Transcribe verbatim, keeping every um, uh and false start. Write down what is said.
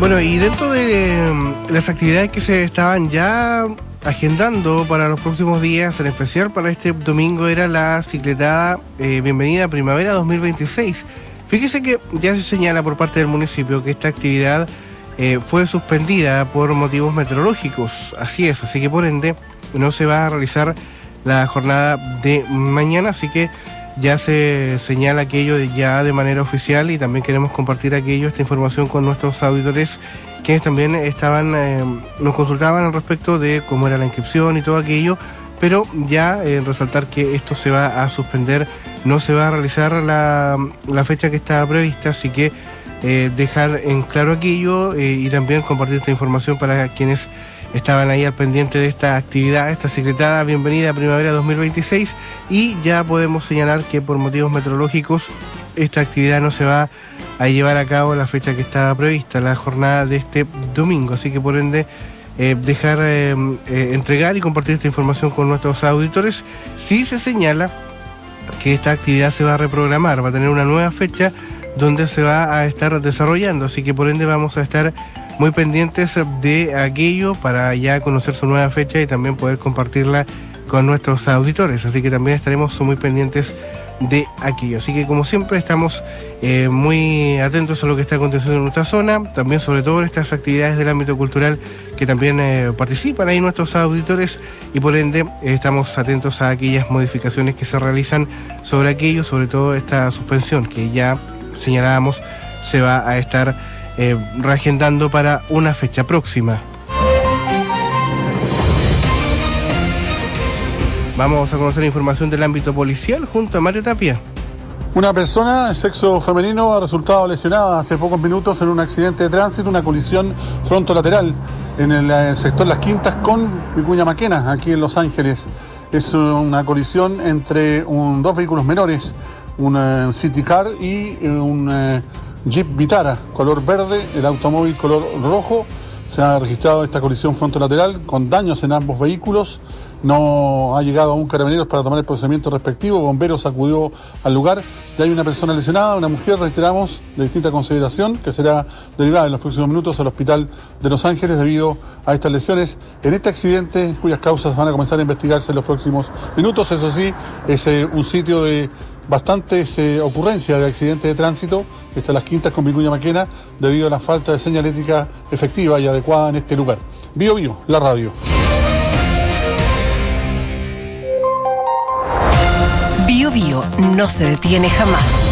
Bueno, y dentro de eh, las actividades que se estaban ya agendando para los próximos días, en especial para este domingo, era la cicletada eh, Bienvenida Primavera dos mil veintiséis. Fíjese que ya se señala por parte del municipio que esta actividad eh, fue suspendida por motivos meteorológicos. Así es, así que por ende no se va a realizar la jornada de mañana, así que ya se señala aquello ya de manera oficial, y también queremos compartir aquello, esta información con nuestros auditores, quienes también estaban, eh, nos consultaban al respecto de cómo era la inscripción y todo aquello, pero ya eh, resaltar que esto se va a suspender, no se va a realizar la, la fecha que estaba prevista, así que eh, dejar en claro aquello eh, y también compartir esta información para quienes estaban ahí al pendiente de esta actividad, esta cicletada Bienvenida Primavera dos mil veintiséis, y ya podemos señalar que por motivos meteorológicos esta actividad no se va a llevar a cabo la fecha que estaba prevista, la jornada de este domingo, así que por ende eh, dejar eh, eh, entregar y compartir esta información con nuestros auditores. Sí se señala que esta actividad se va a reprogramar, va a tener una nueva fecha donde se va a estar desarrollando, así que por ende vamos a estar muy pendientes de aquello para ya conocer su nueva fecha y también poder compartirla con nuestros auditores, así que también estaremos muy pendientes de aquello. Así que como siempre estamos eh, muy atentos a lo que está aconteciendo en nuestra zona, también sobre todo en estas actividades del ámbito cultural que también eh, participan ahí nuestros auditores, y por ende eh, estamos atentos a aquellas modificaciones que se realizan sobre aquello, sobre todo esta suspensión que ya señalábamos se va a estar eh, reagendando para una fecha próxima. Vamos a conocer información del ámbito policial junto a Mario Tapia. Una persona de sexo femenino ha resultado lesionada hace pocos minutos en un accidente de tránsito, una colisión frontolateral en el, el sector Las Quintas con Vicuña Maquena, aquí en Los Ángeles. Es una colisión entre un, dos vehículos menores, un uh, City Car y un uh, Jeep Vitara, color verde, el automóvil color rojo. Se ha registrado esta colisión frontolateral con daños en ambos vehículos. No ha llegado aún Carabineros para tomar el procedimiento respectivo. Bomberos acudió al lugar. Ya hay una persona lesionada, una mujer, reiteramos, de distinta consideración, que será derivada en los próximos minutos al hospital de Los Ángeles debido a estas lesiones en este accidente, cuyas causas van a comenzar a investigarse en los próximos minutos. Eso sí, es eh, un sitio de bastantes eh, ocurrencias de accidentes de tránsito. Está Las Quintas con Vicuña Maquena debido a la falta de señalética efectiva y adecuada en este lugar. Bio Bio, la radio. Bio Bio no se detiene jamás.